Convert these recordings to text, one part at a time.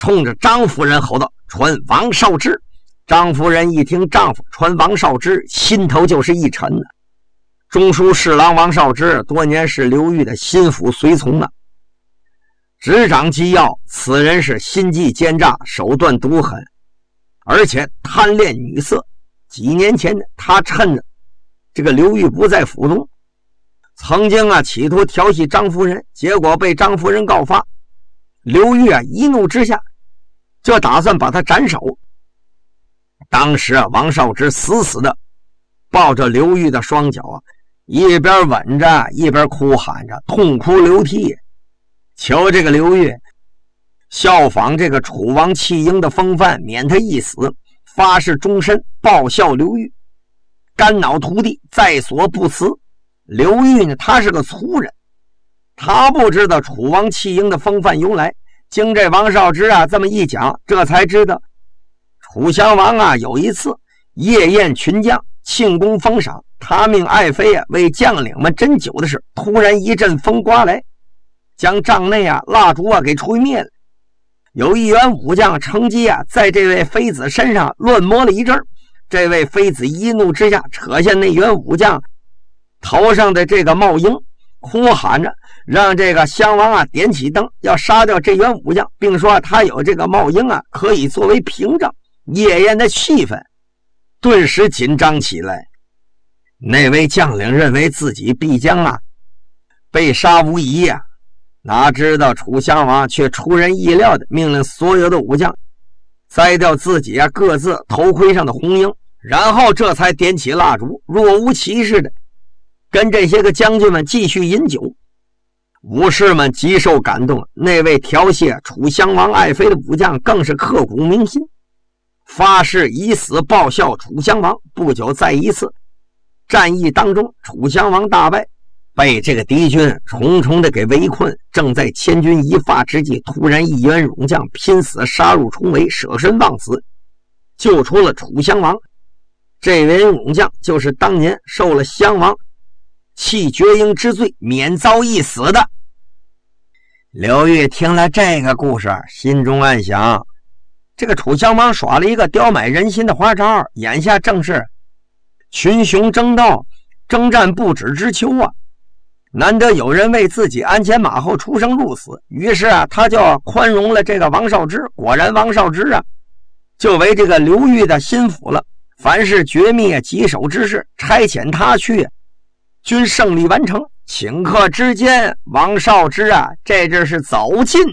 冲着张夫人吼道：“传王少之！”张夫人一听丈夫传王少之，心头就是一沉呢。中书侍郎王少之多年是刘裕的心腹随从啊。执掌机要，此人是心计奸诈，手段毒狠，而且贪恋女色。几年前呢，他趁着这个刘裕不在府中，曾经企图调戏张夫人，结果被张夫人告发。刘裕一怒之下就打算把他斩首。当时王少之死死的抱着刘裕的双脚一边吻着一边哭喊着，痛哭流涕，求这个刘裕效仿这个楚王弃婴的风范，免他一死，发誓终身报效刘裕，肝脑涂地，在所不辞。刘裕呢，他是个粗人，他不知道楚王弃婴的风范由来。经这王少之这么一讲，这才知道楚襄王有一次夜宴群将，庆功封赏，他命爱妃为将领们斟酒的时，突然一阵风刮来，将帐内蜡烛给吹灭了。有一员武将乘机在这位妃子身上乱摸了一阵，这位妃子一怒之下扯下那员武将头上的这个帽缨，哭喊着让这个襄王点起灯，要杀掉这员武将，并说他有这个帽缨可以作为屏障。夜宴的气氛顿时紧张起来。那位将领认为自己必将被杀无疑哪知道楚襄王却出人意料的命令所有的武将摘掉自己各自头盔上的红缨，然后这才点起蜡烛，若无其事的跟这些个将军们继续饮酒。武士们极受感动，那位调戏楚襄王爱妃的武将更是刻骨铭心，发誓以死报效楚襄王。不久在一次战役当中，楚襄王大败，被这个敌军重重的给围困。正在千钧一发之际，突然一员勇将拼死杀入重围，舍身忘死，救出了楚襄王。这员勇将就是当年受了襄王弃绝缨之罪免遭一死的。刘裕听了这个故事，心中暗想，这个楚襄王耍了一个刁买人心的花招，眼下正是群雄争斗，征战不止之秋难得有人为自己鞍前马后出生入死，于是他就宽容了这个王少之。果然王少之就为这个刘裕的心腹了，凡是绝灭棘手之事差遣他去，均胜利完成。顷刻之间，王少之这阵是走进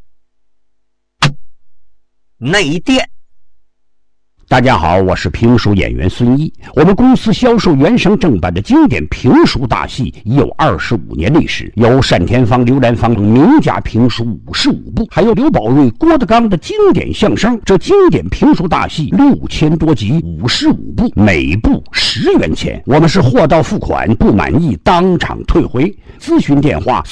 内殿。 大家好，我是评书演员孙一。我们公司销售原声正版的经典评书大戏已有25年历史，有单田芳、刘兰芳名家评书55部，还有刘宝瑞、郭德纲的经典相声。这经典评书大戏6000多集，55部，每部10元钱。我们是货到付款，不满意当场退回。咨询电话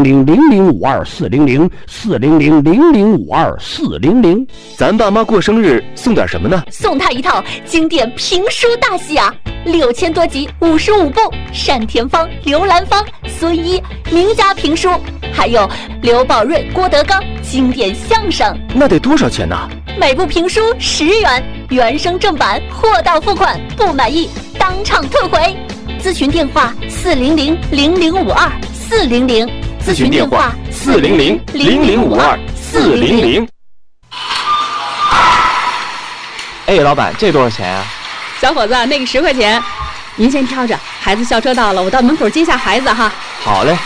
400-0052-400，400-0052-400。 咱爸妈过生日送点什么呢？ 送他一套经典评书大戏6000多集，55部，单田芳、刘兰芳、孙一名家评书，还有刘宝瑞、郭德纲经典相声。 那得多少钱呢？ 每部评书10元，原声正版，货到付款，不满意当场退回。咨询电话400-0052-400， 咨询电话400-0052-400。哎，老板，这多少钱啊？ 小伙子，那个10块钱，您先挑着。孩子校车到了，我到门口接下孩子哈。 好嘞。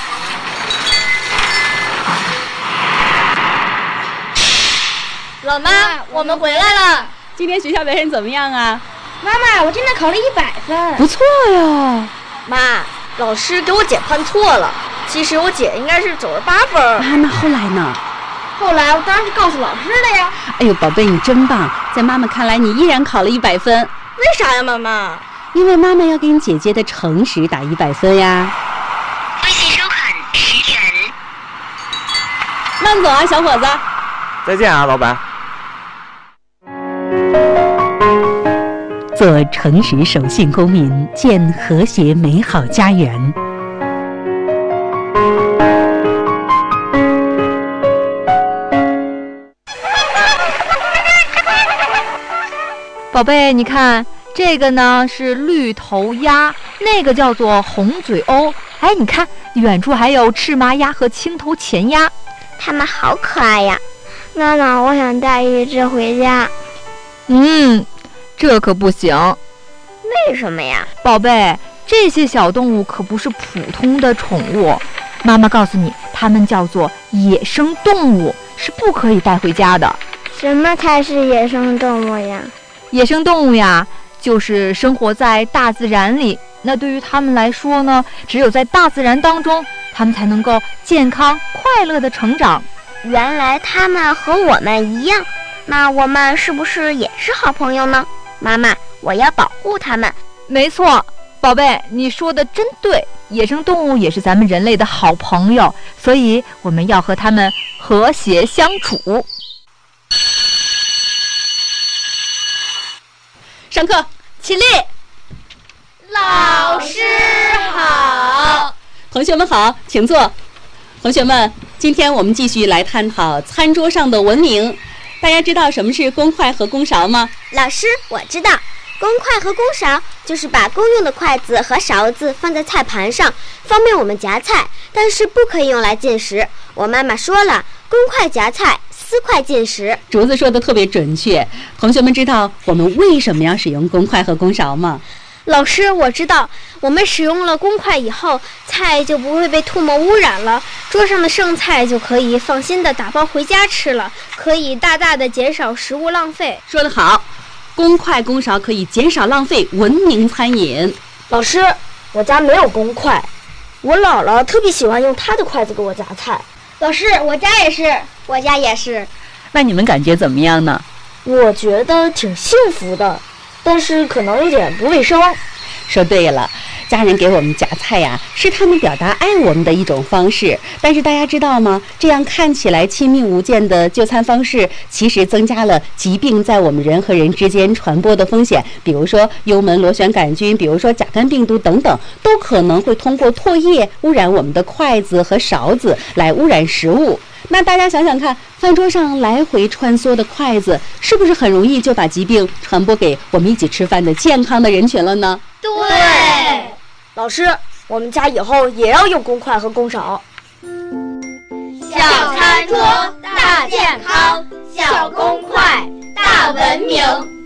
老妈，我们回来了。 今天学校表现怎么样啊？ 妈妈，我真的考了100分。 不错呀。 妈，老师给我姐判错了，其实我姐应该是98分。 那后来呢？ 后来我当然是告诉老师了呀。 哎呦，宝贝，你真棒！在妈妈看来，你依然考了100分。 为啥呀，妈妈？ 因为妈妈要给你姐姐的诚实打100分呀。 微信收款10元。 慢走啊，小伙子。 再见啊，老板。 做诚实守信公民，建和谐美好家园。 宝贝，你看这个呢是绿头鸭，那个叫做红嘴鸥。哎，你看远处还有赤麻鸭和青头前鸭， 它们好可爱呀！妈妈，我想带一只回家。 这可不行。 为什么呀？ 宝贝，这些小动物可不是普通的宠物，妈妈告诉你，它们叫做野生动物，是不可以带回家的。 什么才是野生动物呀？ 野生动物呀，就是生活在大自然里。那对于它们来说呢，只有在大自然当中，它们才能够健康快乐的成长。 原来它们和我们一样，那我们是不是也是好朋友呢？妈妈，我要保护它们。 没错，宝贝，你说的真对，野生动物也是咱们人类的好朋友，所以我们要和它们和谐相处。 上课，起立。 老师好。 同学们好，请坐。同学们，今天我们继续来探讨餐桌上的文明。大家知道什么是公筷和公勺吗？ 老师，我知道，公筷和公勺就是把公用的筷子和勺子放在菜盘上，方便我们夹菜，但是不可以用来进食。我妈妈说了，公筷夹菜，私筷进食。 竹子说的特别准确。同学们知道我们为什么要使用公筷和公勺吗？ 老师，我知道，我们使用了公筷以后，菜就不会被唾沫污染了，桌上的剩菜就可以放心的打包回家吃了，可以大大的减少食物浪费。 说得好，公筷公勺可以减少浪费，文明餐饮。 老师，我家没有公筷，我姥姥特别喜欢用她的筷子给我夹菜。 老师，我家也是，我家也是。 那你们感觉怎么样呢？ 我觉得挺幸福的，但是可能有点不卫生。 说对了，家人给我们夹菜呀，是他们表达爱我们的一种方式。但是大家知道吗？这样看起来亲密无间的就餐方式，其实增加了疾病在我们人和人之间传播的风险。比如说幽门螺旋杆菌，比如说甲肝病毒等等，都可能会通过唾液污染我们的筷子和勺子，来污染食物。那大家想想看，饭桌上来回穿梭的筷子，是不是很容易就把疾病传播给我们一起吃饭的健康的人群了呢？ 对。 老师，我们家以后也要用公筷和公勺。 小餐桌大健康，小公筷大文明。